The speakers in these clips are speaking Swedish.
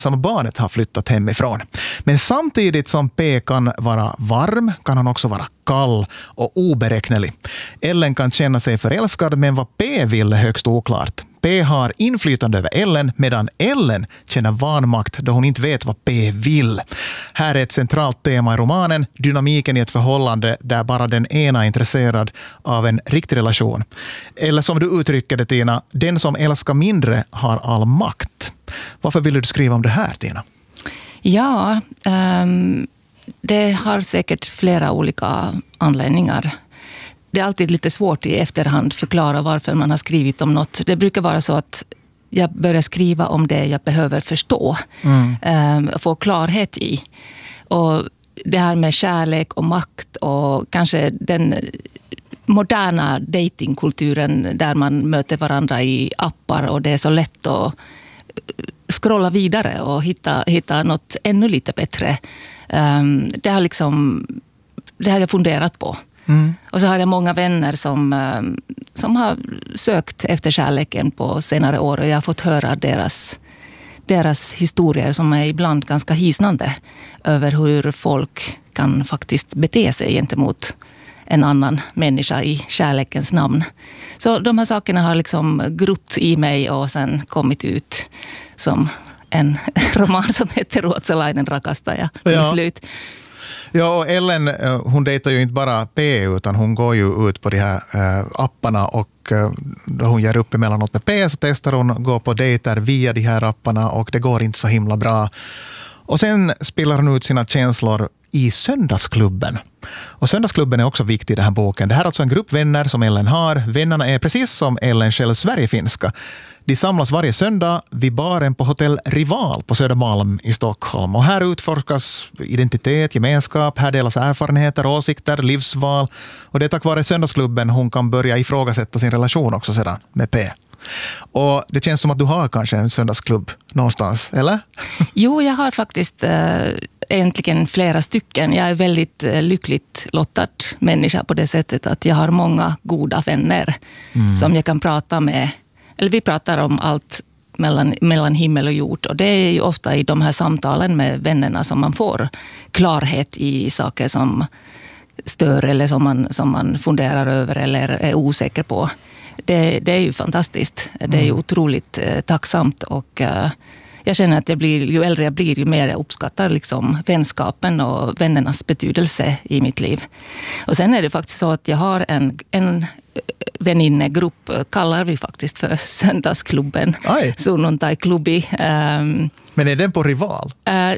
som barnet har flyttat hemifrån. Men samtidigt som P kan vara varm kan han också vara kall och oberäknelig. Ellen kan känna sig förälskad, men vad P vill är högst oklart. P har inflytande över Ellen, medan Ellen känner vanmakt då hon inte vet vad P vill. Här är ett centralt tema i romanen, dynamiken i ett förhållande där bara den ena är intresserad av en riktig relation. Eller som du uttrycker det, Tina, den som älskar mindre har all makt. Varför vill du skriva om det här, Tina? Ja, det har säkert flera olika anledningar. Det är alltid lite svårt i efterhand förklara varför man har skrivit om något. Det brukar vara så att jag börjar skriva om det jag behöver förstå. Få klarhet i. Och det här med kärlek och makt och kanske den moderna datingkulturen där man möter varandra i appar och det är så lätt att scrolla vidare och hitta något ännu lite bättre. Det har jag funderat på. Och så har jag många vänner som har sökt efter kärleken på senare år och jag har fått höra deras historier som är ibland ganska hisnande över hur folk kan faktiskt bete sig gentemot en annan människa i kärlekens namn. Så de här sakerna har liksom grott i mig och sen kommit ut som en roman som heter Ruotsalainen rakastaja till slut. Ja, och Ellen, hon dejtar ju inte bara P utan hon går ju ut på de här apparna och då hon gör upp emellanåt med P så testar hon gå på dejter via de här apparna och det går inte så himla bra. Och sen spelar hon ut sina känslor i Söndagsklubben. Och Söndagsklubben är också viktig i den här boken. Det här är alltså en grupp vänner som Ellen har. Vännerna är precis som Ellen själv Sverigefinska. De samlas varje söndag vid baren på Hotell Rival på Södermalm i Stockholm. Och här utforskas identitet, gemenskap, här delas erfarenheter, åsikter, livsval. Och det är tack vare Söndagsklubben hon kan börja ifrågasätta sin relation också sedan med P. Och det känns som att du har kanske en söndagsklubb någonstans, eller? Jo, jag har faktiskt egentligen flera stycken. Jag är väldigt lyckligt lottad människa på det sättet att jag har många goda vänner som jag kan prata med. Eller vi pratar om allt mellan himmel och jord. Och det är ju ofta i de här samtalen med vännerna som man får klarhet i saker som stör eller som man funderar över eller är osäker på. Det är ju fantastiskt. Det är ju otroligt tacksamt och jag känner att ju äldre jag blir ju mer jag uppskattar liksom vänskapen och vännernas betydelse i mitt liv. Och sen är det faktiskt så att jag har en väninnegrupp, kallar vi faktiskt för Söndagsklubben. Sunnuntai-klubi. Men är den på Rival?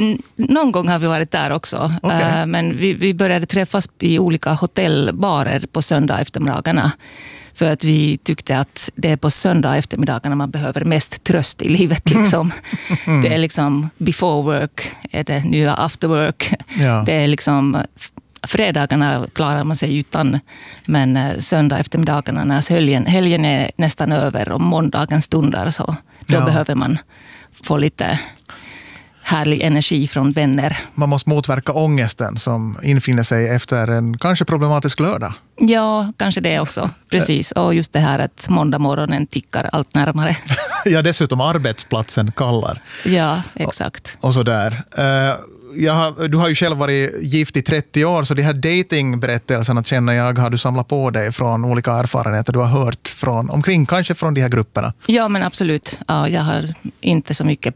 Någon gång har vi varit där också. Okay. Men vi började träffas i olika hotellbarer på söndag eftermiddagarna. För att vi tyckte att det är på söndag eftermiddagarna man behöver mest tröst i livet. Liksom. Det är liksom before work, är det nya after work. Ja. Det är liksom fredagarna klarar man sig utan. Men söndag eftermiddagarna när helgen är nästan över och måndagen stundar så då behöver man få lite härlig energi från vänner. Man måste motverka ångesten som infinner sig efter en kanske problematisk lördag. Ja, kanske det också. Precis. Och just det här att måndag morgonen tickar allt närmare. Ja, dessutom arbetsplatsen kallar. Ja, exakt. Och så där. Du har ju själv varit gift i 30 år så de här datingberättelserna känner jag har du samlat på dig från olika erfarenheter du har hört från omkring, kanske från de här grupperna. Ja, men absolut. Ja, jag har inte så mycket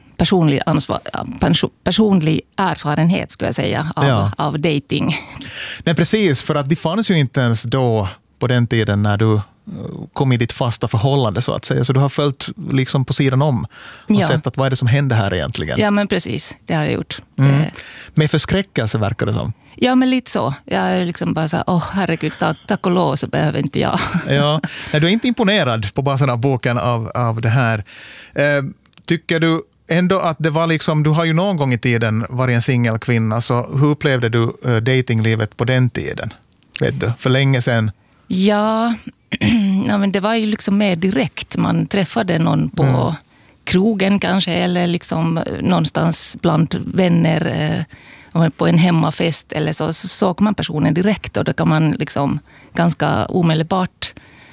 personlig erfarenhet skulle jag säga av dating. Nej, precis, för att det fanns ju inte ens då på den tiden när du kom i ditt fasta förhållande så att säga. Så du har följt liksom på sidan om och sett att vad är det som händer här egentligen. Ja, men precis. Det har jag gjort. Med förskräckelse verkar det som. Ja, men lite så. Jag är liksom bara så här, herregud, tack och lov så behöver inte jag. Ja, nej, du är inte imponerad på basen av boken av det här. Tycker du ändå att det var liksom, du har ju någon gång i tiden varit en singelkvinna, så hur upplevde du datinglivet på den tiden? Vet du, för länge sedan? Ja, men det var ju liksom mer direkt. Man träffade någon på krogen kanske, eller liksom någonstans bland vänner på en hemmafest eller så såg man personen direkt och då kan man liksom ganska omedelbart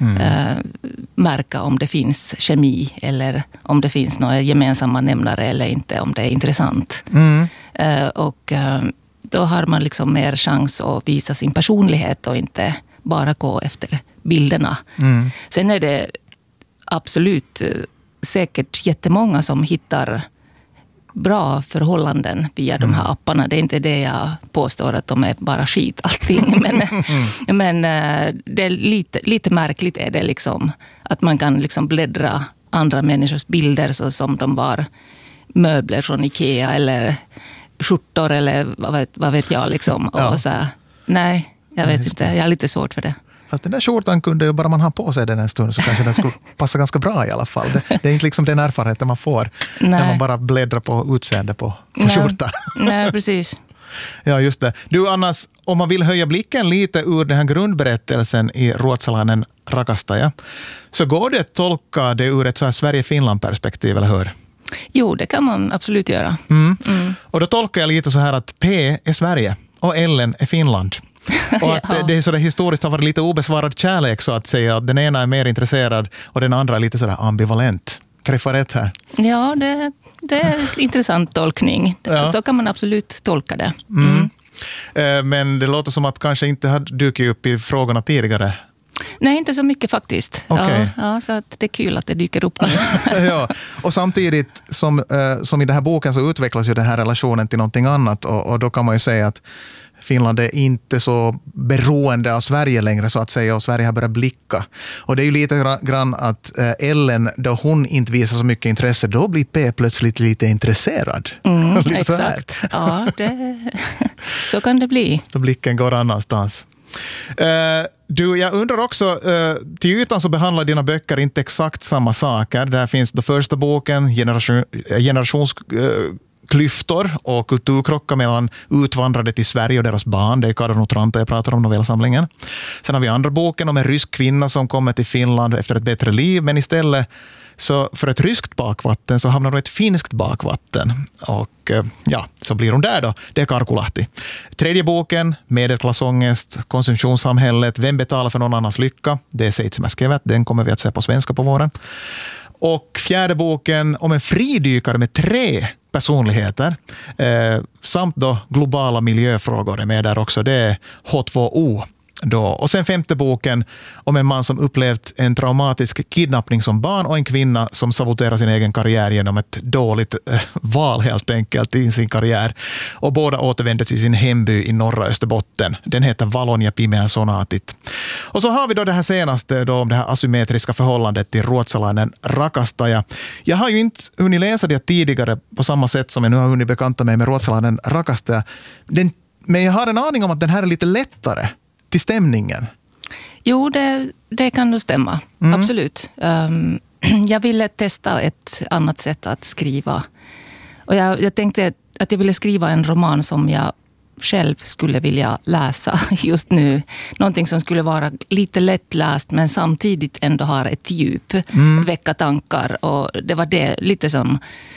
märka om det finns kemi eller om det finns några gemensamma nämnare eller inte, om det är intressant. Och då har man liksom mer chans att visa sin personlighet och inte bara gå efter bilderna. Sen är det absolut säkert jättemånga som hittar bra förhållanden via de här apparna. Det är inte det jag påstår att de är bara skit allting. Men det är lite märkligt är det liksom att man kan liksom bläddra andra människors bilder så som de var möbler från Ikea eller skjortor eller vad vet jag liksom. Och så här, nej, jag vet inte. Jag har lite svårt för det. Fast den där skjortan kunde ju bara man ha på sig den en stund så kanske den skulle passa ganska bra i alla fall. Det är inte liksom den erfarenheten man får när man bara bläddrar på utseende på skjortan. Nej, precis. Ja, just det. Du, Annas, om man vill höja blicken lite ur den här grundberättelsen i Ruotsalainen rakastaja, så går det att tolka det ur ett så här Sverige-Finland-perspektiv, eller hur? Jo, det kan man absolut göra. Och då tolkar jag lite så här att P är Sverige och Ellen är Finland. Och att det är så där historiskt har varit lite obesvarad kärlek så att säga. Den ena är mer intresserad och den andra är lite sådär ambivalent. Träffar rätt här? Ja, det är en intressant tolkning. Ja. Så kan man absolut tolka det. Men det låter som att kanske inte har dykt upp i frågorna tidigare. Nej, inte så mycket faktiskt. Okay. Ja, så att det är kul att det dyker upp. Ja, och samtidigt som i den här boken så utvecklas ju den här relationen till någonting annat och då kan man ju säga att Finland är inte så beroende av Sverige längre så att säga och Sverige har börjat blicka. Och det är ju lite grann att Ellen, då hon inte visar så mycket intresse, då blir P plötsligt lite intresserad. Lite exakt. Ja, så kan det bli. Då blicken går annanstans. Du, jag undrar också, till ytan så behandlar dina böcker inte exakt samma saker. Där finns den första boken, generationsklyftor och kulturkrockar mellan utvandrade till Sverige och deras barn. Det är Karin Otranta jag pratar om novellsamlingen. Sen har vi andra boken om en rysk kvinna som kommer till Finland efter ett bättre liv, men istället så för ett ryskt bakvatten så hamnar hon i ett finskt bakvatten. Och ja, så blir hon där då. Det är Karkulahti. Tredje boken, medelklassångest, konsumtionssamhället, vem betalar för någon annans lycka? Det är Seitsemäskevet, den kommer vi att se på svenska på våren. Och fjärde boken om en fridykare med 3 personligheter. Samt då globala miljöfrågor är med där också. Det är H2O. Då. Och sen 5:e boken om en man som upplevt en traumatisk kidnappning som barn och en kvinna som saboterar sin egen karriär genom ett dåligt val helt enkelt i sin karriär. Och båda återvände till sin hemby i norra Österbotten. Den heter Valonia Pimeä Sonatit. Och så har vi då det här senaste då om det här asymmetriska förhållandet till Ruotsalainen rakastaja. Jag har ju inte hunnit läsa det tidigare på samma sätt som jag nu har hunnit bekanta mig med Ruotsalainen rakastaja. Men jag har en aning om att den här är lite lättare till stämningen. Jo, det kan nog stämma. Absolut. Jag ville testa ett annat sätt att skriva. Och jag tänkte att jag ville skriva en roman som jag själv skulle vilja läsa just nu. Någonting som skulle vara lite lättläst men samtidigt ändå har ett djup. Väcka tankar. Och det var det lite som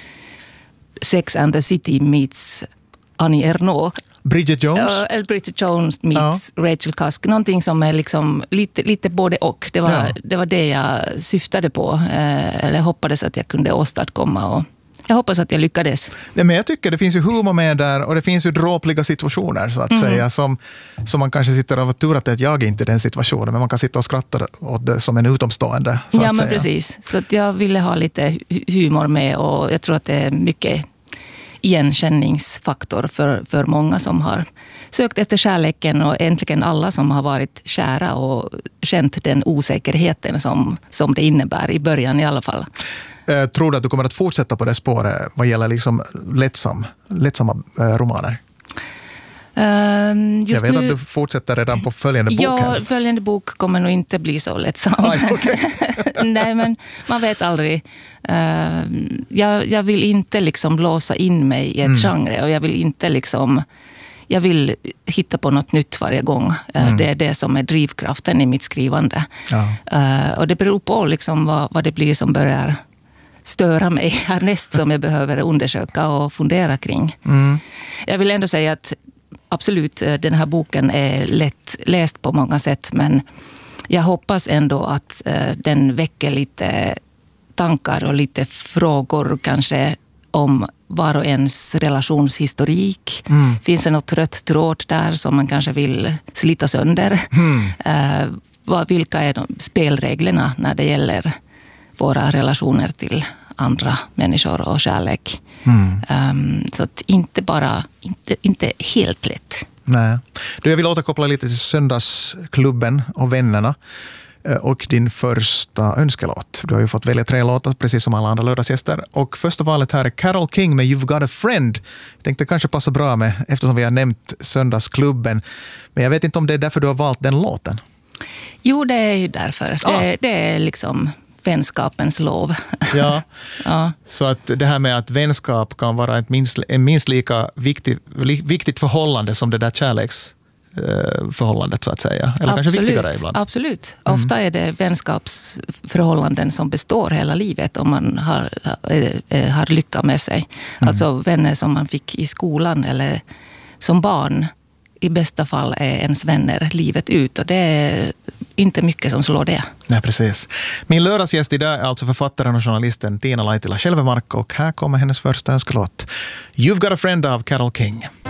Sex and the City meets Annie Ernaux. Bridget Jones? Bridget Jones meets Rachel Cusk. Någonting som är liksom lite både och. Det var det jag syftade på. Eller hoppades att jag kunde åstadkomma. Och jag hoppas att jag lyckades. Nej, men jag tycker det finns ju humor med där och det finns ju dråpliga situationer så att säga. Som man kanske sitter och tur att jag är inte i den situationen. Men man kan sitta och skratta åt det som en utomstående. Så ja, att men säga. Precis. Så att jag ville ha lite humor med och jag tror att det är mycket igenkänningsfaktor för många som har sökt efter kärleken och äntligen alla som har varit kära och känt den osäkerheten som det innebär i början i alla fall. Tror du att du kommer att fortsätta på det spåret vad gäller liksom lättsamma romaner? Jag vet att du fortsätter redan på följande bok. Ja, följande bok kommer nog inte bli så lättsam. Okay. Nej, men man vet aldrig. Jag vill inte liksom låsa in mig i ett genre och jag vill inte liksom... Jag vill hitta på något nytt varje gång. Det är det som är drivkraften i mitt skrivande. Ja. Och det beror på liksom vad det blir som börjar störa mig härnäst som jag behöver undersöka och fundera kring. Jag vill ändå säga att absolut, den här boken är lätt läst på många sätt, men jag hoppas ändå att den väcker lite tankar och lite frågor kanske om var och ens relationshistorik. Finns det något rött tråd där som man kanske vill slita sönder? Vilka är spelreglerna när det gäller våra relationer till andra människor och kärlek? Så att inte helt lätt. Nej. Jag vill återkoppla lite till Söndagsklubben och vännerna och din första önskelåt. Du har ju fått välja 3 låtar precis som alla andra lördagsgäster. Och första valet här är Carole King med You've Got a Friend. Jag tänkte kanske passa bra med eftersom vi har nämnt Söndagsklubben. Men jag vet inte om det är därför du har valt den låten. Jo, det är ju därför. Det är liksom vänskapens lov. Ja. Ja. Så att det här med att vänskap kan vara ett minst lika viktigt förhållande som det där kärleksförhållandet så att säga. Eller absolut, kanske viktigare ibland. Absolut. Ofta är det vänskapsförhållanden som består hela livet om man har lycka med sig. Alltså vänner som man fick i skolan eller som barn. I bästa fall är ens vänner livet ut och det är inte mycket som slår det. Nej, precis. Min lördagsgäst idag är alltså författaren och journalisten Tiina Laitila Skelvemark och här kommer hennes första önskelåt. You've Got a Friend av Carole King.